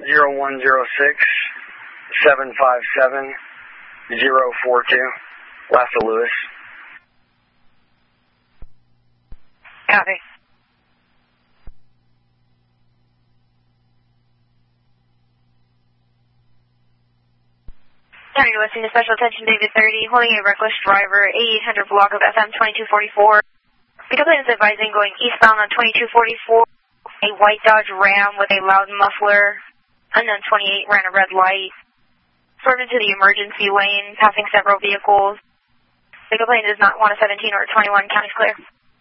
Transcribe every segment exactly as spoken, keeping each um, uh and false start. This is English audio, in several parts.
zero one zero six seven five seven zero four two, last of Lewis. Copy. County West to special attention David thirty, holding a reckless driver, eighty-eight hundred block of F M twenty-two forty-four. Pickup line is advising going eastbound on twenty-two forty-four. A white Dodge Ram with a loud muffler, unknown twenty-eight, ran a red light. Swerved into the emergency lane, passing several vehicles. Pickup line does not want a seventeen or a twenty-one. County's clear.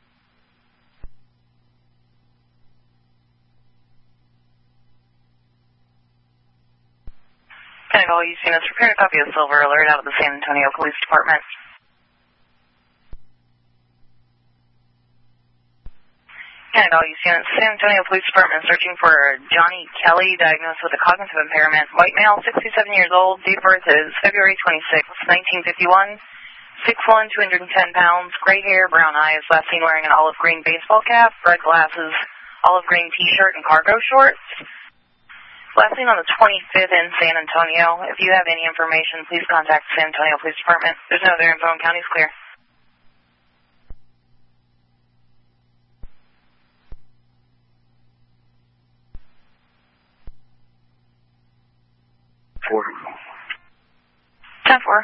County Hall, you've seen us prepare a copy of Silver Alert out of the San Antonio Police Department. County Hall, you've seen us San Antonio Police Department searching for Johnny Kelly, diagnosed with a cognitive impairment. White male, sixty-seven years old. Date of birth is February twenty-sixth, nineteen fifty-one. six one, two hundred ten pounds. Gray hair, brown eyes. Last seen wearing an olive green baseball cap, red glasses, olive green t-shirt, and cargo shorts. Last seen on the twenty-fifth in San Antonio. If you have any information, please contact the San Antonio Police Department. There's no other info in county's clear. Four. ten four.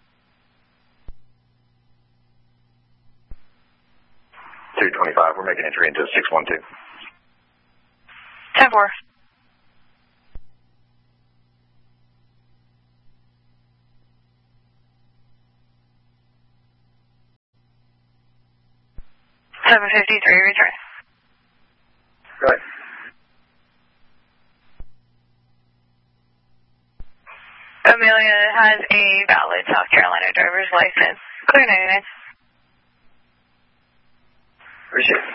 two twenty-five, we're making entry into six one two. ten four. seven fifty-three, return. Right. Amelia has a valid South Carolina driver's license. Clear ninety-nine. Appreciate it.